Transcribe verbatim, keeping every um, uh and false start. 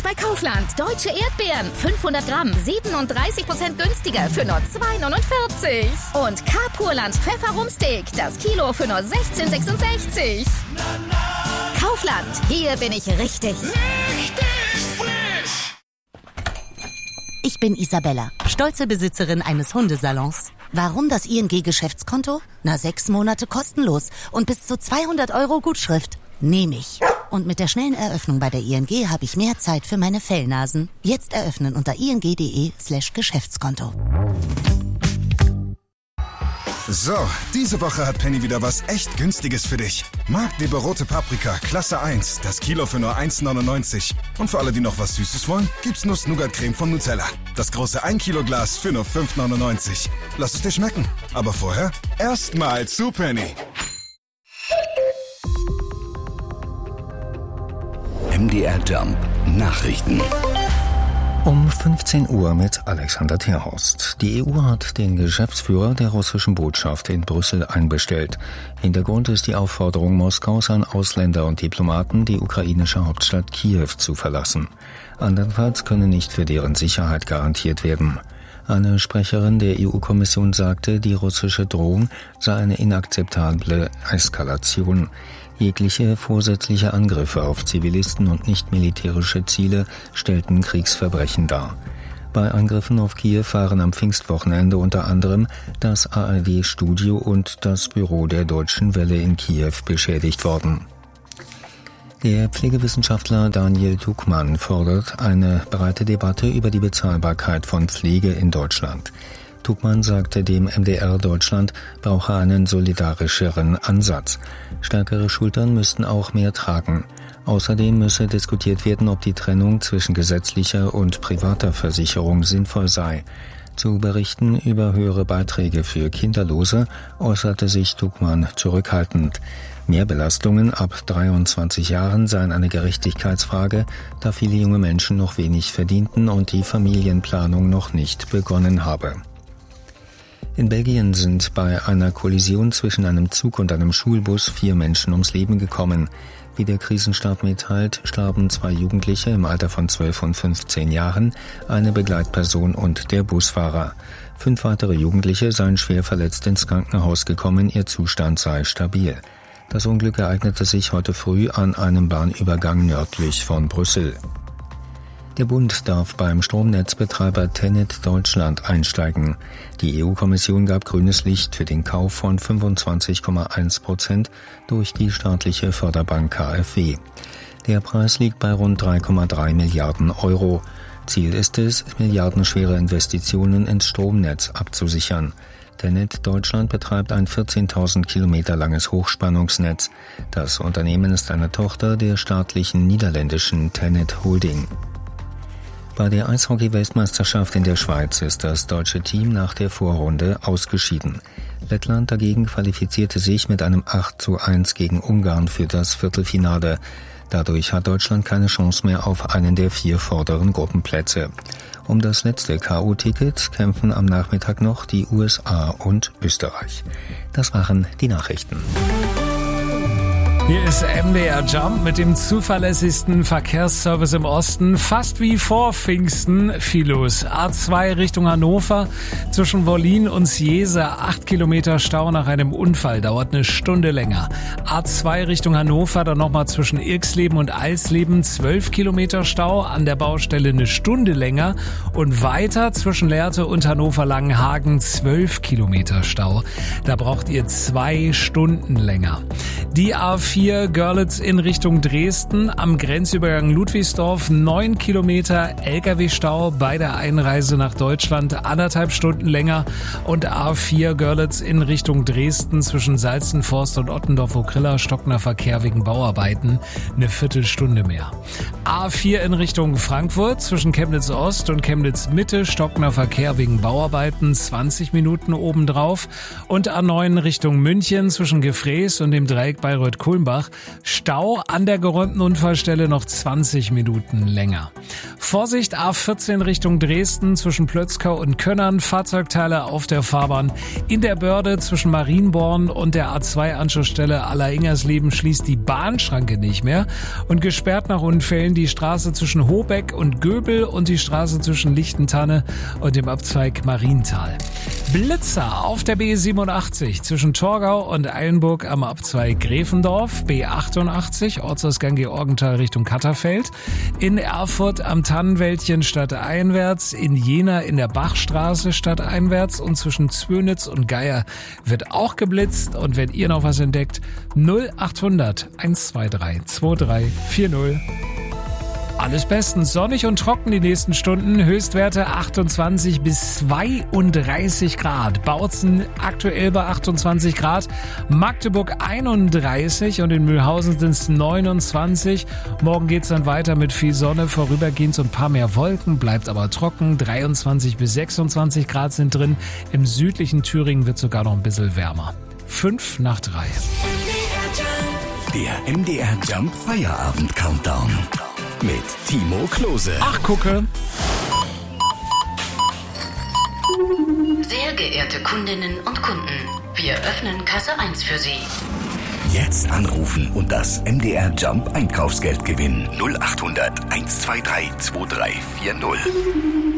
bei Kaufland. Deutsche Erdbeeren. fünfhundert Gramm. siebenunddreißig Prozent günstiger für nur zwei neunundvierzig. Und K-Purland Pfefferumsteak. Das Kilo für nur sechzehn sechsundsechzig. Kaufland. Hier bin ich richtig. Richtig frisch. Ich bin Isabella, stolze Besitzerin eines Hundesalons. Warum das I N G-Geschäftskonto? Na, sechs Monate kostenlos und bis zu zweihundert Euro Gutschrift. Nehme ich. Und mit der schnellen Eröffnung bei der I N G habe ich mehr Zeit für meine Fellnasen. Jetzt eröffnen unter ing.de slash Geschäftskonto. So, diese Woche hat Penny wieder was echt Günstiges für dich. Marktliebe rote Paprika, Klasse eins, das Kilo für nur eins neunundneunzig. Und für alle, die noch was Süßes wollen, gibt's Nuss-Nougat-Creme von Nutella. Das große ein Kilo Glas für nur fünf neunundneunzig. Lass es dir schmecken. Aber vorher erstmal zu Penny. M D R Jump Nachrichten. Um fünfzehn Uhr mit Alexander Terhorst. Die E U hat den Geschäftsführer der russischen Botschaft in Brüssel einbestellt. Hintergrund ist die Aufforderung Moskaus an Ausländer und Diplomaten, die ukrainische Hauptstadt Kiew zu verlassen. Andernfalls könne nicht für deren Sicherheit garantiert werden. Eine Sprecherin der E U-Kommission sagte, die russische Drohung sei eine inakzeptable Eskalation. Jegliche vorsätzliche Angriffe auf Zivilisten und nicht militärische Ziele stellten Kriegsverbrechen dar. Bei Angriffen auf Kiew waren am Pfingstwochenende unter anderem das A R D-Studio und das Büro der Deutschen Welle in Kiew beschädigt worden. Der Pflegewissenschaftler Daniel Tuckmann fordert eine breite Debatte über die Bezahlbarkeit von Pflege in Deutschland. Tuckmann sagte dem M D R Deutschland, brauche einen solidarischeren Ansatz. Stärkere Schultern müssten auch mehr tragen. Außerdem müsse diskutiert werden, ob die Trennung zwischen gesetzlicher und privater Versicherung sinnvoll sei. Zu Berichten über höhere Beiträge für Kinderlose äußerte sich Tuckmann zurückhaltend. Mehrbelastungen ab dreiundzwanzig Jahren seien eine Gerechtigkeitsfrage, da viele junge Menschen noch wenig verdienten und die Familienplanung noch nicht begonnen habe. In Belgien sind bei einer Kollision zwischen einem Zug und einem Schulbus vier Menschen ums Leben gekommen. Wie der Krisenstab mitteilt, starben zwei Jugendliche im Alter von zwölf und fünfzehn Jahren, eine Begleitperson und der Busfahrer. Fünf weitere Jugendliche seien schwer verletzt ins Krankenhaus gekommen, ihr Zustand sei stabil. Das Unglück ereignete sich heute früh an einem Bahnübergang nördlich von Brüssel. Der Bund darf beim Stromnetzbetreiber TenneT Deutschland einsteigen. Die E U-Kommission gab grünes Licht für den Kauf von fünfundzwanzig Komma eins Prozent durch die staatliche Förderbank K f W. Der Preis liegt bei rund drei Komma drei Milliarden Euro. Ziel ist es, milliardenschwere Investitionen ins Stromnetz abzusichern. TenneT Deutschland betreibt ein vierzehntausend Kilometer langes Hochspannungsnetz. Das Unternehmen ist eine Tochter der staatlichen niederländischen TenneT Holding. Bei der Eishockey-Weltmeisterschaft in der Schweiz ist das deutsche Team nach der Vorrunde ausgeschieden. Lettland dagegen qualifizierte sich mit einem acht zu eins gegen Ungarn für das Viertelfinale. Dadurch hat Deutschland keine Chance mehr auf einen der vier vorderen Gruppenplätze. Um das letzte K O-Ticket kämpfen am Nachmittag noch die U S A und Österreich. Das waren die Nachrichten. Hier ist M D R Jump mit dem zuverlässigsten Verkehrsservice im Osten. Fast wie vor Pfingsten viel los. A zwei Richtung Hannover zwischen Wollin und Siesa. acht Kilometer Stau nach einem Unfall. Dauert eine Stunde länger. A zwei Richtung Hannover, dann nochmal zwischen Irxleben und Eisleben. zwölf Kilometer Stau. An der Baustelle eine Stunde länger. Und weiter zwischen Lehrte und Hannover-Langenhagen. zwölf Kilometer Stau. Da braucht ihr zwei Stunden länger. Die A vier Görlitz in Richtung Dresden am Grenzübergang Ludwigsdorf, neun Kilometer L K W-Stau bei der Einreise nach Deutschland, anderthalb Stunden länger. Und A vier Görlitz in Richtung Dresden zwischen Salzenforst und Ottendorf-Okrilla, stockender Verkehr wegen Bauarbeiten, eine Viertelstunde mehr. A vier in Richtung Frankfurt zwischen Chemnitz Ost und Chemnitz Mitte, stockender Verkehr wegen Bauarbeiten, zwanzig Minuten obendrauf. Und A neun Richtung München zwischen Gefrees und dem Dreieck Bayreuth-Kulmbach, Stau an der geräumten Unfallstelle noch zwanzig Minuten länger. Vorsicht, A vierzehn Richtung Dresden zwischen Plötzkau und Könnern, Fahrzeugteile auf der Fahrbahn. In der Börde zwischen Marienborn und der A zwei Anschlussstelle Alleringers-Leben schließt die Bahnschranke nicht mehr und gesperrt nach Unfällen die Straße zwischen Hobeck und Göbel und die Straße zwischen Lichtentanne und dem Abzweig Mariental. Blitzer auf der B siebenundachtzig zwischen Torgau und Eilenburg am Abzweig Gräfendorf, B achtundachtzig Ortsausgang Georgenthal Richtung Katterfeld, in Erfurt am Tannenwäldchen stadteinwärts, in Jena in der Bachstraße stadteinwärts und zwischen Zwönitz und Geier wird auch geblitzt. Und wenn ihr noch was entdeckt, null achthundert hundertzweiundzwanzig drei vier null. Alles bestens, sonnig und trocken die nächsten Stunden, Höchstwerte achtundzwanzig bis zweiunddreißig Grad. Bautzen aktuell bei achtundzwanzig Grad, Magdeburg einunddreißig und in Mühlhausen sind es neunundzwanzig. Morgen geht's dann weiter mit viel Sonne, vorübergehend so ein paar mehr Wolken, bleibt aber trocken. dreiundzwanzig bis sechsundzwanzig Grad sind drin, im südlichen Thüringen wird sogar noch ein bisschen wärmer. Fünf nach drei. Der M D R Jump Feierabend Countdown. Mit Timo Klose. Ach, gucke. Sehr geehrte Kundinnen und Kunden, wir öffnen Kasse eins für Sie. Jetzt anrufen und das M D R Jump Einkaufsgeld gewinnen. null achthundert hundertzweiundzwanzig drei vier null.